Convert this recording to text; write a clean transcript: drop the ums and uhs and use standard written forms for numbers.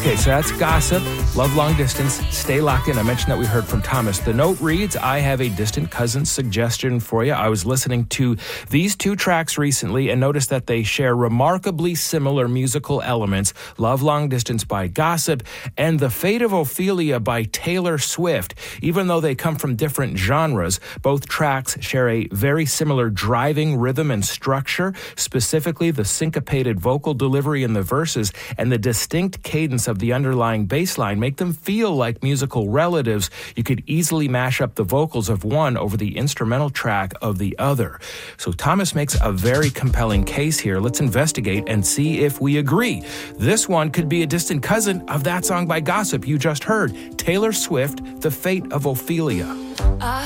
Okay, so that's Gossip, Love Long Distance, Stay Locked In. I mentioned that we heard from Thomas. The note reads, I have a distant cousin suggestion for you. I was listening to these two tracks recently and noticed that they share remarkably similar musical elements. Love Long Distance by Gossip and The Fate of Ophelia by Taylor Swift. Even though they come from different genres, both tracks share a very similar driving rhythm and structure, specifically the syncopated vocal delivery in the verses and the distinct cadence of the underlying bass line make them feel like musical relatives. You could easily mash up the vocals of one over the instrumental track of the other. So Thomas makes a very compelling case here. Let's investigate and see if we agree. This one could be a distant cousin of that song by Gossip you just heard, Taylor Swift, The Fate of Ophelia.